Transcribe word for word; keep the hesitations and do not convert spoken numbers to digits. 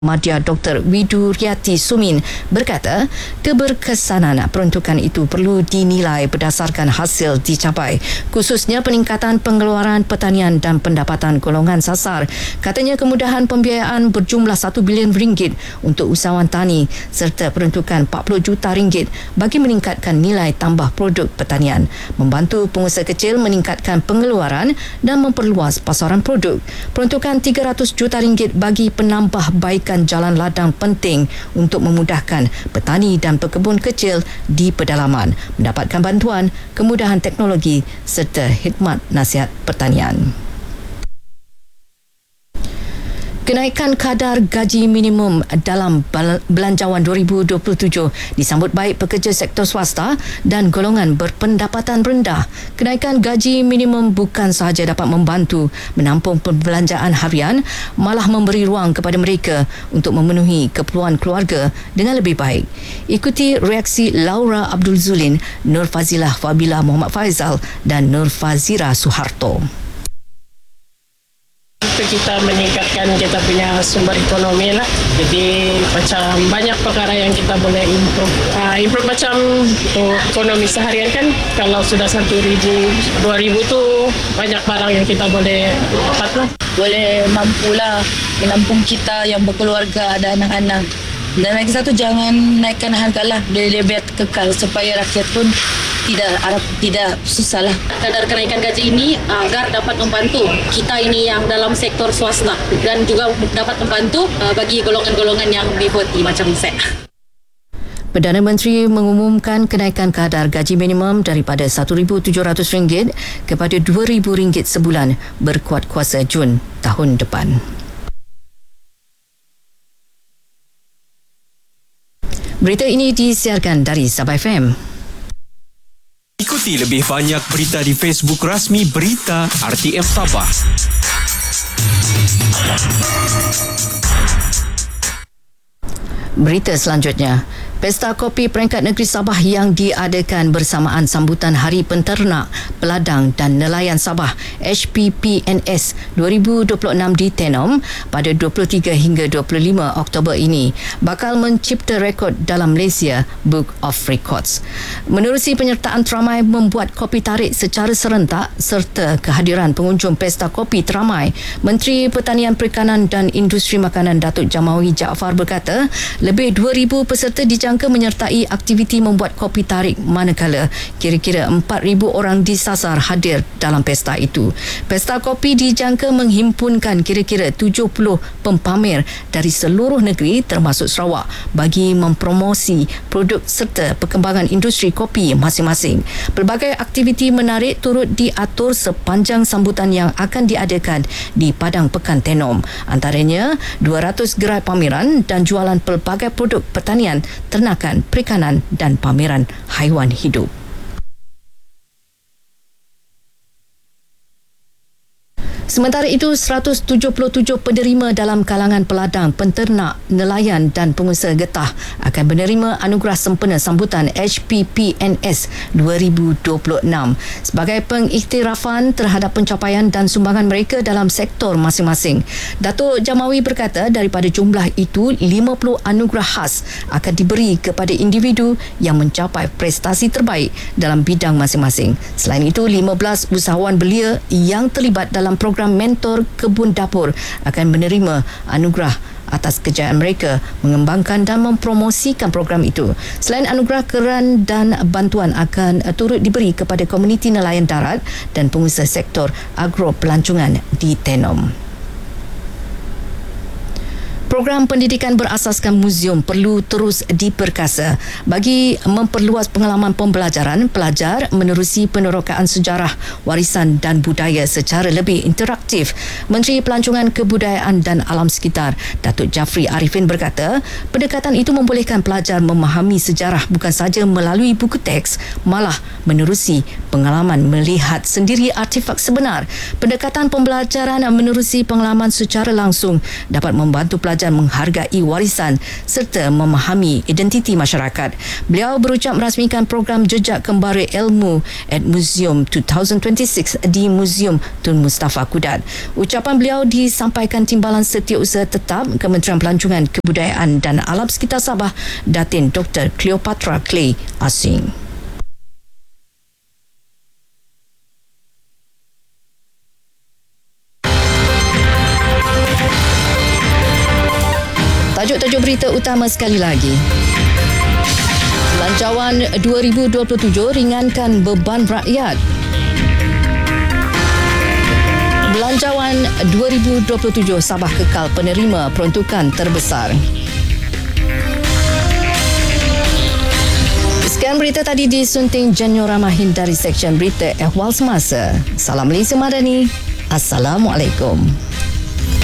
Madya Doktor Widuryati Sumin berkata keberkesanan peruntukan itu perlu dinilai berdasarkan hasil dicapai, khususnya peningkatan pengeluaran pertanian dan pendapatan golongan sasar. Katanya kemudahan pembiayaan berjumlah satu bilion ringgit untuk usahawan tani serta peruntukan empat puluh juta ringgit bagi meningkatkan nilai tambah produk pertanian, membantu pengusaha kecil meningkatkan pengeluaran dan memperluas pasaran produk. Peruntukan tiga ratus juta ringgit bagi penambahbaikan jalan ladang penting untuk memudahkan petani dan pekebun kecil di pedalaman mendapatkan bantuan, kemudahan teknologi serta khidmat nasihat pertanian. Kenaikan kadar gaji minimum dalam Belanjawan dua ribu dua puluh tujuh disambut baik pekerja sektor swasta dan golongan berpendapatan rendah. Kenaikan gaji minimum bukan sahaja dapat membantu menampung perbelanjaan harian, malah memberi ruang kepada mereka untuk memenuhi keperluan keluarga dengan lebih baik. Ikuti reaksi Laura Abdul Zulin, Nur Fazilah Fabila Muhammad Faizal dan Nur Fazira Suharto. Kita meningkatkan kita punya sumber ekonomi lah. Jadi macam banyak perkara yang kita boleh improve. Uh, improve macam untuk ekonomi seharian kan, kalau sudah satu ribu, dua ribu tu banyak barang yang kita boleh dapat lah. Boleh mampulah menampung kita yang berkeluarga, ada anak-anak. Dan lagi satu, jangan naikkan harga lah, biar kekal supaya rakyat pun tidak harap tidak susah lah. Kadar kenaikan gaji ini agar dapat membantu kita ini yang dalam sektor swasta dan juga dapat membantu bagi golongan-golongan yang B empat puluh macam saya. Perdana Menteri mengumumkan kenaikan kadar gaji minimum daripada satu ribu tujuh ratus ringgit kepada dua ribu ringgit sebulan berkuat kuasa Jun tahun depan. Berita ini disiarkan dari Sabah F M. Ikuti lebih banyak berita di Facebook rasmi Berita R T M Sabah. Berita selanjutnya, Pesta Kopi Peringkat Negeri Sabah yang diadakan bersamaan sambutan Hari Penternak, Peladang dan Nelayan Sabah H P P N S dua ribu dua puluh enam di Tenom pada dua puluh tiga hingga dua puluh lima Oktober ini bakal mencipta rekod dalam Malaysia Book of Records. Menerusi penyertaan teramai membuat kopi tarik secara serentak serta kehadiran pengunjung Pesta Kopi teramai, Menteri Pertanian Perikanan dan Industri Makanan Datuk Jamawi Jaafar berkata lebih dua ribu peserta dijangka menyertai aktiviti membuat kopi tarik, manakala kira-kira empat ribu orang disasar hadir dalam pesta itu. Pesta kopi dijangka menghimpunkan kira-kira tujuh puluh pempamer dari seluruh negeri termasuk Sarawak bagi mempromosi produk serta perkembangan industri kopi masing-masing. Pelbagai aktiviti menarik turut diatur sepanjang sambutan yang akan diadakan di Padang Pekan Tenom. Antaranya dua ratus gerai pameran dan jualan pelbagai produk pertanian, ternakan, perikanan dan pameran haiwan hidup. Sementara itu, seratus tujuh puluh tujuh penderima dalam kalangan peladang, penternak, nelayan dan pengusaha getah akan menerima anugerah sempena sambutan H P P N S dua ribu dua puluh enam sebagai pengiktirafan terhadap pencapaian dan sumbangan mereka dalam sektor masing-masing. Datuk Jamawi berkata daripada jumlah itu, lima puluh anugerah khas akan diberi kepada individu yang mencapai prestasi terbaik dalam bidang masing-masing. Selain itu, lima belas usahawan belia yang terlibat dalam program Mentor Kebun Dapur akan menerima anugerah atas kejayaan mereka mengembangkan dan mempromosikan program itu. Selain anugerah, keran dan bantuan akan turut diberi kepada komuniti nelayan darat dan pengusaha sektor agro pelancongan di Tenom. Program pendidikan berasaskan muzium perlu terus diperkasa bagi memperluas pengalaman pembelajaran. Pelajar menerusi penerokaan sejarah, warisan dan budaya secara lebih interaktif. Menteri Pelancongan Kebudayaan dan Alam Sekitar Datuk Jafri Arifin berkata, pendekatan itu membolehkan pelajar memahami sejarah bukan sahaja melalui buku teks, malah menerusi pengalaman melihat sendiri artefak sebenar. Pendekatan pembelajaran menerusi pengalaman secara langsung dapat membantu pelajar belajar menghargai warisan serta memahami identiti masyarakat. Beliau berucap merasmikan program Jejak Kembara Ilmu at Museum dua ribu dua puluh enam di Museum Tun Mustafa Kudat. Ucapan beliau disampaikan Timbalan Setiausaha Tetap Kementerian Pelancongan Kebudayaan dan Alam Sekitar Sabah, Datin Doktor Cleopatra Clay Asing. Tajuk-tajuk berita utama sekali lagi. Belanjawan dua ribu dua puluh tujuh ringankan beban rakyat. Belanjawan dua ribu dua puluh tujuh Sabah kekal penerima peruntukan terbesar. Sekian berita tadi disunting Janyo Ramahin dari Seksyen Berita Ehwal Semasa. Salam Malaysia Madani. Assalamualaikum.